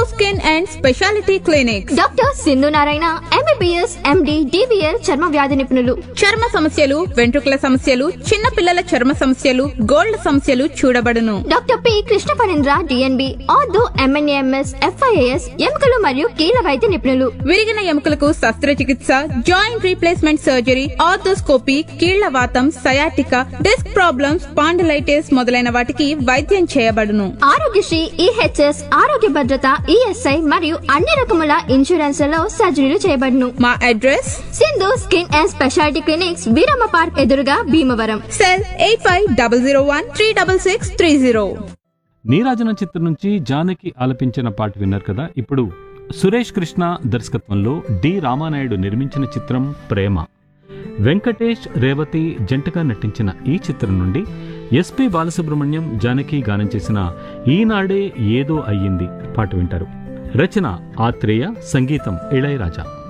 Skin and speciality clinic. Doctor Sindhu Narayana MBBS MD DVL చర్మ వ్యాధి నిపుణులు. చర్మ సమస్యలు, వెంట్రుకల సమస్యలు, చిన్న పిల్లల చర్మ సమస్యలు, గోల్డ్ సమస్యలు చూడబడును. Doctor P Krishna Parendra DNB ortho MNAMS FIAS ఎముకలు మరియు కీళ్ళ వైద్య నిపుణులు. విరిగిన ఎముకలకు శస్త్రచికిత్స, జాయింట్ రీప్లేస్మెంట్ సర్జరీ, ఆర్థోస్కోపీ, కీళ్ల వాతం, సయాటికా, డిస్క్ ప్రాబ్లమ్స్, స్పాండిలైటిస్ మొదలైన వాటికి వైద్యం చేయబడును. ఆరోగ్యశ్రీ EHS ఆరోగ్య భద్రత ESI మరియు అన్ని రకముల ఇన్సూరెన్స్లలో సర్జరీలు చేయబడును. మా address Sindhu skin and speciality clinics, Veeramma park ఎదురుగా భీమవరం. సెల్ 8500136630. నీరాజనం చిత్రం నుంచి జానకి ఆలపించిన పాట విన్నారు కదా. ఇప్పుడు సురేష్ కృష్ణ దర్శకత్వంలో డి రామానాయుడు నిర్మించిన చిత్రం ప్రేమ. వెంకటేష్, రేవతి జంటగా నటించిన ఈ చిత్రం నుండి SP బాలసుబ్రహ్మణ్యం, జానకి గానం చేసిన ఈనాడే ఏదో అయ్యింది పాట వింటారు. రచన ఆత్రేయ, సంగీతం ఇళయరాజా.